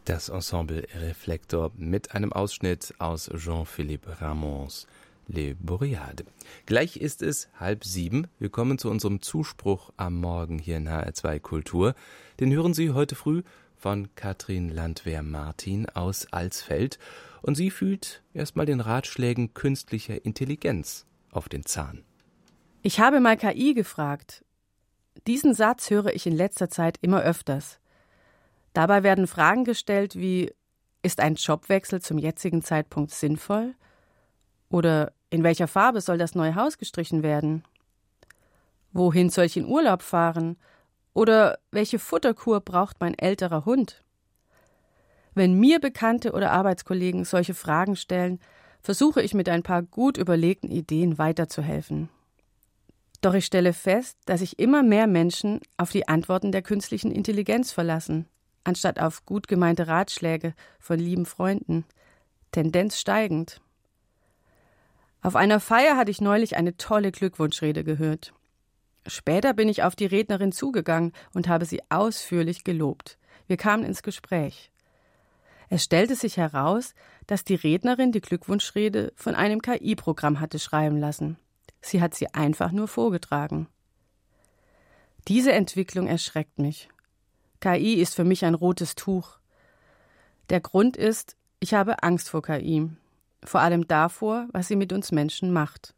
Das Ensemble Reflektor mit einem Ausschnitt aus Jean-Philippe Rameaus Les Boreades. Gleich ist es 6:30. Wir kommen zu unserem Zuspruch am Morgen hier in HR2 Kultur. Den hören Sie heute früh von Katrin Landwehr-Martin aus Alsfeld. Und sie fühlt erstmal den Ratschlägen künstlicher Intelligenz auf den Zahn. Ich habe mal KI gefragt. Diesen Satz höre ich in letzter Zeit immer öfters. Dabei werden Fragen gestellt wie: Ist ein Jobwechsel zum jetzigen Zeitpunkt sinnvoll? Oder in welcher Farbe soll das neue Haus gestrichen werden? Wohin soll ich in Urlaub fahren? Oder welche Futterkur braucht mein älterer Hund? Wenn mir Bekannte oder Arbeitskollegen solche Fragen stellen, versuche ich mit ein paar gut überlegten Ideen weiterzuhelfen. Doch ich stelle fest, dass sich immer mehr Menschen auf die Antworten der künstlichen Intelligenz verlassen, anstatt auf gut gemeinte Ratschläge von lieben Freunden. Tendenz steigend. Auf einer Feier hatte ich neulich eine tolle Glückwunschrede gehört. Später bin ich auf die Rednerin zugegangen und habe sie ausführlich gelobt. Wir kamen ins Gespräch. Es stellte sich heraus, dass die Rednerin die Glückwunschrede von einem KI-Programm hatte schreiben lassen. Sie hat sie einfach nur vorgetragen. Diese Entwicklung erschreckt mich. KI ist für mich ein rotes Tuch. Der Grund ist, ich habe Angst vor KI. Vor allem davor, was sie mit uns Menschen macht.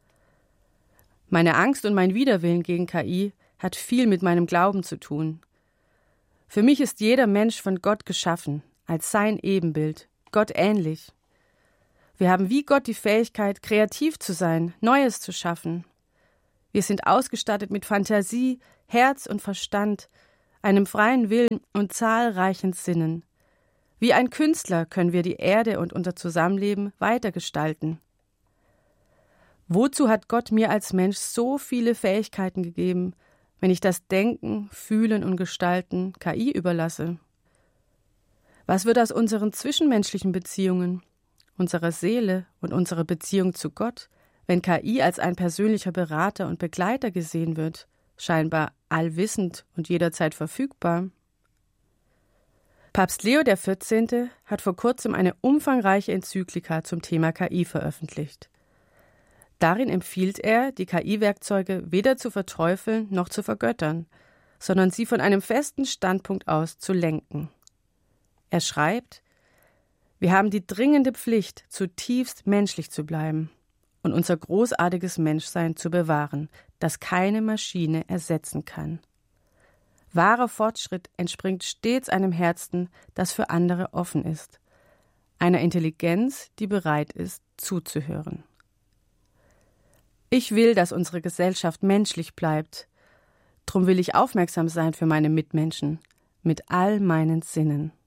Meine Angst und mein Widerwillen gegen KI hat viel mit meinem Glauben zu tun. Für mich ist jeder Mensch von Gott geschaffen, als sein Ebenbild, Gott ähnlich. Wir haben wie Gott die Fähigkeit, kreativ zu sein, Neues zu schaffen. Wir sind ausgestattet mit Fantasie, Herz und Verstand, einem freien Willen und zahlreichen Sinnen. Wie ein Künstler können wir die Erde und unser Zusammenleben weitergestalten. Wozu hat Gott mir als Mensch so viele Fähigkeiten gegeben, wenn ich das Denken, Fühlen und Gestalten KI überlasse? Was wird aus unseren zwischenmenschlichen Beziehungen, unserer Seele und unserer Beziehung zu Gott, wenn KI als ein persönlicher Berater und Begleiter gesehen wird, scheinbar allwissend und jederzeit verfügbar? Papst Leo XIV. Hat vor kurzem eine umfangreiche Enzyklika zum Thema KI veröffentlicht. Darin empfiehlt er, die KI-Werkzeuge weder zu verteufeln noch zu vergöttern, sondern sie von einem festen Standpunkt aus zu lenken. Er schreibt: Wir haben die dringende Pflicht, zutiefst menschlich zu bleiben und unser großartiges Menschsein zu bewahren, das keine Maschine ersetzen kann. Wahrer Fortschritt entspringt stets einem Herzen, das für andere offen ist, einer Intelligenz, die bereit ist, zuzuhören. Ich will, dass unsere Gesellschaft menschlich bleibt. Drum will ich aufmerksam sein für meine Mitmenschen, mit all meinen Sinnen.